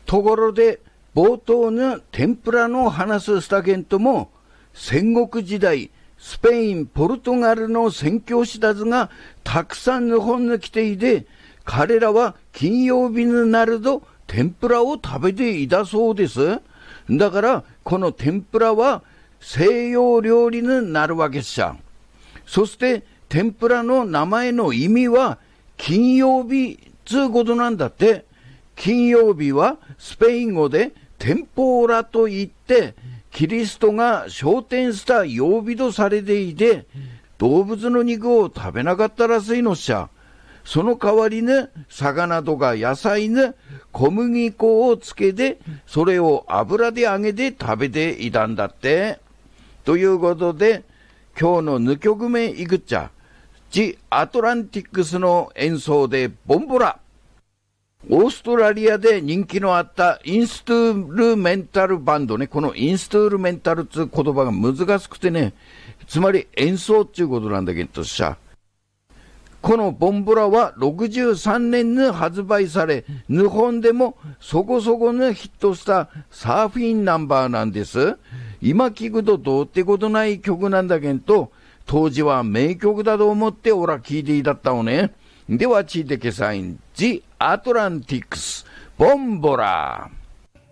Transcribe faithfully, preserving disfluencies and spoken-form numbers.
ところで、冒頭の天ぷらの話すしたけんとも、戦国時代、スペイン、ポルトガルの宣教師たちがたくさん日本に来ていて、彼らは金曜日になると天ぷらを食べていたそうです。だから、この天ぷらは西洋料理になるわけっしゃ。そして、天ぷらの名前の意味は、金曜日つうことなんだって。金曜日はスペイン語でテンポーラと言って、キリストが昇天した曜日とされていて、動物の肉を食べなかったらしいのっしゃ。その代わりに魚とか野菜に小麦粉をつけて、それを油で揚げて食べていたんだって。ということで、今日のにきょくめいくっちゃ。ジ・アトランティックスの演奏でボンボラ。オーストラリアで人気のあったインストゥルメンタルバンドね。このインストゥルメンタルっていう言葉が難しくてね、つまり演奏っていうことなんだけどさ。このボンボラはろくじゅうさんねんに発売され、日本でもそこそこにヒットしたサーフィンナンバーなんです。今聞くとどうってことない曲なんだけど、当時は名曲だと思って俺は聴いていたったのね。では聴いてけさいん、ジ・アトランティックス、ボンボラー。